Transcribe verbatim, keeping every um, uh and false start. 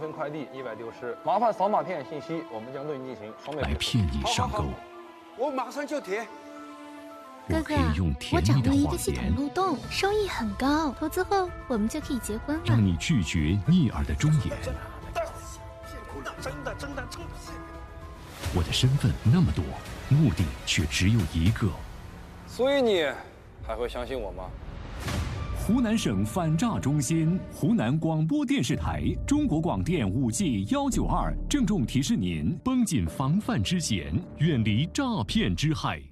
份快递意外丢失，麻烦扫码填信息，我们将对你进行双倍来骗你上钩。 我马上就填。 我可以用我甜蜜的掌握一个谎系统言， 漏洞，收益很高，投资后我们就可以结婚了。 让你拒绝逆耳的忠言。 真的真的真的。 我的身份那么多，目的却只有一个。 所以你还会相信我吗？ 湖南省反诈中心、湖南广播电视台、中国广电五 G 幺九二郑重提示您：绷紧防范之弦，远离诈骗之害。